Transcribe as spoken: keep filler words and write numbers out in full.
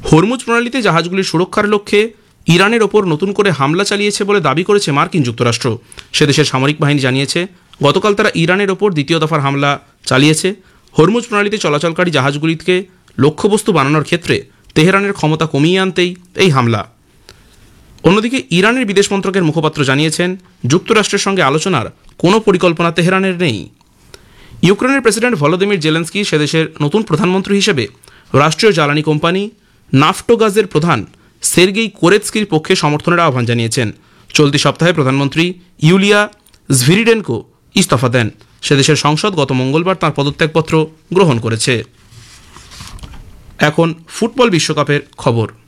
Hormuz প্রণালীতে জাহাজগুলির সুরক্ষার লক্ষ্যে ইরানের ওপর নতুন করে হামলা চালিয়েছে বলে দাবি করেছে মার্কিন যুক্তরাষ্ট্র। সে দেশের সামরিক বাহিনী জানিয়েছে গতকাল তারা ইরানের ওপর দ্বিতীয় দফার হামলা চালিয়েছে। হরমুজ প্রণালীতে চলাচলকারী জাহাজগুলিকে লক্ষ্যবস্তু বানানোর ক্ষেত্রে তেহরানের ক্ষমতা কমিয়ে আনতেই এই হামলা। অন্যদিকে ইরানের বিদেশ মন্ত্রকের মুখপাত্র জানিয়েছেন যুক্তরাষ্ট্রের সঙ্গে আলোচনার কোনো পরিকল্পনা তেহরানের নেই। ইউক্রেনের প্রেসিডেন্ট ভলোদিমির জেলেন্সকি সে দেশের নতুন প্রধানমন্ত্রী হিসেবে রাষ্ট্রীয় জ্বালানি কোম্পানি নাফটোগাজের প্রধান সের্গেই কোরেৎস্কির পক্ষে সমর্থনের আহ্বান জানিয়েছেন। চলতি সপ্তাহে প্রধানমন্ত্রী ইউলিয়া ঝভিরিডেনকো ইস্তফা দেন। সে দেশের সংসদ গত মঙ্গলবার তাঁর পদত্যাগপত্র গ্রহণ করেছে। এখন ফুটবল বিশ্বকাপের খবর।